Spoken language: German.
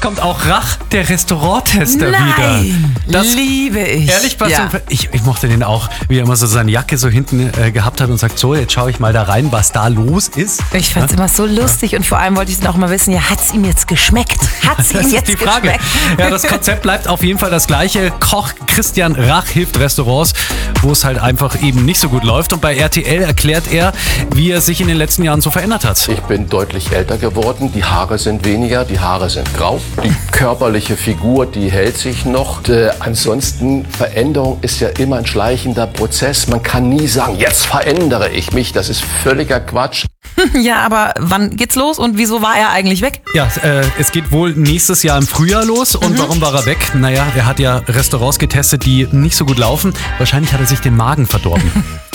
kommt auch Rach, der Restauranttester wieder. Das liebe ich. Ehrlich, ja. ich mochte den auch, wie er immer so seine Jacke so hinten gehabt hat und sagt, so, jetzt schaue ich mal da rein, was da los ist. Ich fand's immer so lustig und vor allem wollte ich dann auch mal wissen, ja, hat's ihm jetzt geschmeckt? Hat's ihm jetzt die Frage. geschmeckt? Ja, das Konzept bleibt auf jeden Fall das gleiche. Koch Christian Rach hilft Restaurants, wo es halt einfach eben nicht so gut läuft. Und bei RTL erklärt er, wie er sich in den letzten Jahren so verändert hat. Ich bin deutlich älter geworden, die Haare sind weniger, die Haare sind grau. Die körperliche Figur, die hält sich noch. Und, ansonsten, Veränderung ist ja immer ein schleichender Prozess. Man kann nie sagen, jetzt verändere ich mich. Das ist völliger Quatsch. Ja, aber wann geht's los und wieso war er eigentlich weg? Ja, es geht wohl nächstes Jahr im Frühjahr los. Und warum war er weg? Naja, er hat ja Restaurants getestet, die nicht so gut laufen. Wahrscheinlich hat er sich den Magen verdorben.